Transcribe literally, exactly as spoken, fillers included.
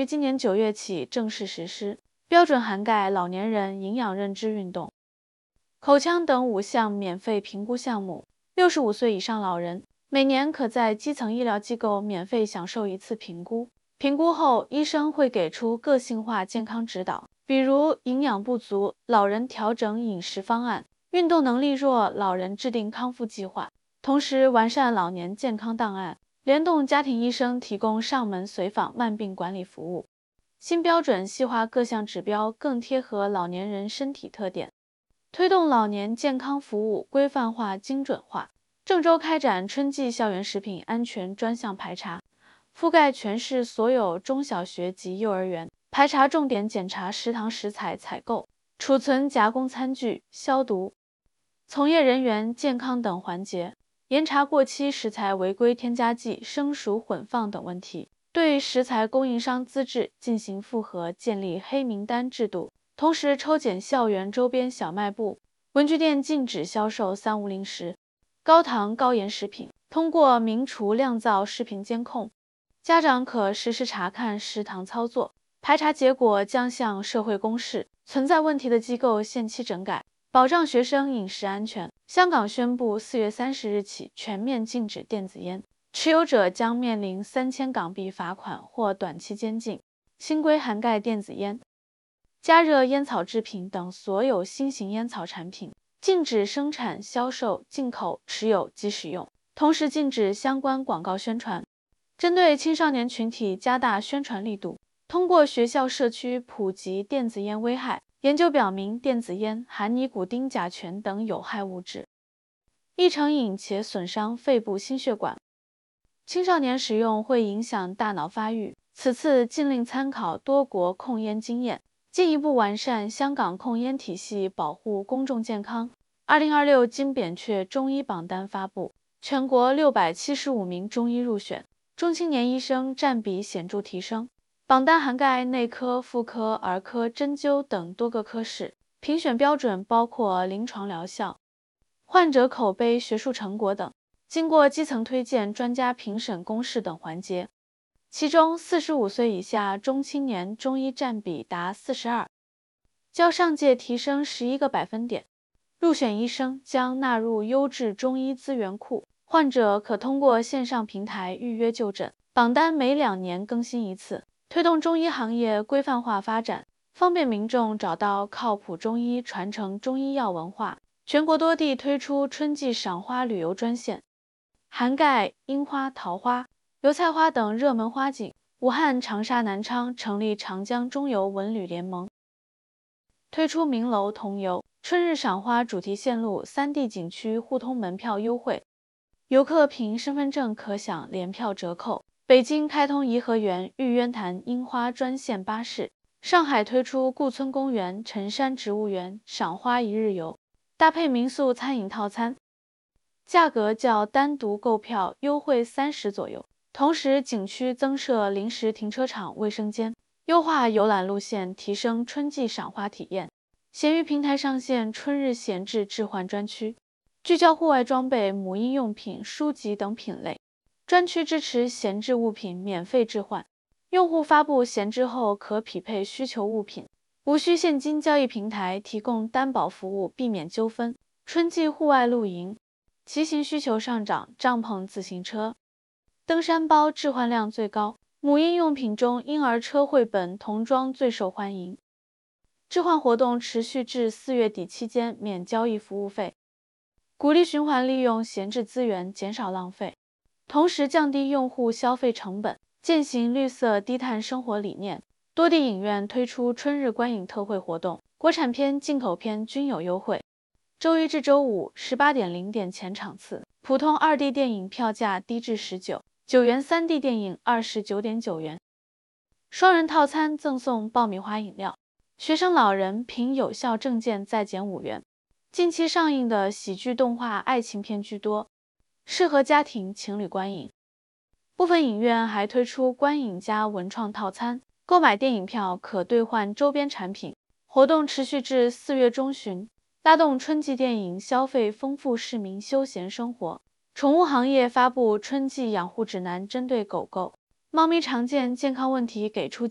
于今年九月起正式实施，标准涵盖老年人营养认知运动、口腔等五项免费评估项目。六十五岁以上老人每年可在基层医疗机构免费享受一次评估，评估后医生会给出个性化健康指导，比如营养不足，老人调整饮食方案；运动能力弱，老人制定康复计划。同时完善老年健康档案，联动家庭医生提供上门随访慢病管理服务。新标准细化各项指标，更贴合老年人身体特点，推动老年健康服务规范化、精准化。郑州开展春季校园食品安全专项排查，覆盖全市所有中小学及幼儿园，排查重点检查食堂食材采购、储存、加工餐具、消毒、从业人员健康等环节，严查过期食材违规添加剂、生熟混放等问题，对食材供应商资质进行复核，建立黑名单制度。同时抽检校园周边小卖部、文具店，禁止销售三无零食、高糖高盐食品。通过明厨亮灶视频监控，家长可实时查看食堂操作，排查结果将向社会公示，存在问题的机构限期整改，保障学生饮食安全。香港宣布四月三十日起全面禁止电子烟，持有者将面临三千港币罚款或短期监禁。新规涵盖电子烟、加热烟草制品等所有新型烟草产品，禁止生产、销售、进口、持有及使用，同时禁止相关广告宣传。针对青少年群体加大宣传力度，通过学校社区普及电子烟危害。研究表明，电子烟含尼古丁、甲醛等有害物质，易成瘾且损伤肺部心血管，青少年使用会影响大脑发育。此次禁令参考多国控烟经验，进一步完善香港控烟体系，保护公众健康。二零二六金扁鹊中医榜单发布，全国六百七十五名中医入选，中青年医生占比显著提升。榜单涵盖内科、妇科、儿科、针灸等多个科室，评选标准包括临床疗效、患者口碑、学术成果等，经过基层推荐、专家评审、公示等环节。其中四十五岁以下中青年中医占比达四十二，较上届提升十一个百分点。入选医生将纳入优质中医资源库，患者可通过线上平台预约就诊，榜单每两年更新一次。推动中医行业规范化发展，方便民众找到靠谱中医，传承中医药文化。全国多地推出春季赏花旅游专线，涵盖樱花、桃花、油菜花等热门花景。武汉、长沙、南昌成立长江中游文旅联盟，推出名楼同游、春日赏花主题线路，三地景区互通门票优惠，游客凭身份证可享联票折扣。北京开通颐和园、玉渊潭樱花专线巴士，上海推出顾村公园、辰山植物园赏花一日游，搭配民宿餐饮套餐，价格较单独购票优惠三十左右。同时，景区增设临时停车场、卫生间，优化游览路线，提升春季赏花体验。闲鱼平台上线春日闲置置换专区，聚焦户外装备、母婴用品、书籍等品类。专区支持闲置物品免费置换，用户发布闲置后可匹配需求物品，无需现金交易。平台提供担保服务，避免纠纷。春季户外露营、骑行需求上涨，帐篷、自行车、登山包置换量最高。母婴用品中，婴儿车、绘本、童装最受欢迎。置换活动持续至四月底期间，免交易服务费，鼓励循环利用闲置资源，减少浪费。同时降低用户消费成本，践行绿色低碳生活理念。多地影院推出春日观影特惠活动，国产片、进口片均有优惠。周一至周五十八点零点前场次，普通 二 D 电影票价低至十九元， 三 D 电影二十九点九元。双人套餐赠送爆米花饮料，学生老人凭有效证件再减五元。近期上映的喜剧动画爱情片居多，适合家庭情侣观影。部分影院还推出观影加文创套餐，购买电影票可兑换周边产品。活动持续至四月中旬，拉动春季电影消费，丰富市民休闲生活。宠物行业发布春季养护指南，针对狗狗、猫咪常见健康问题给出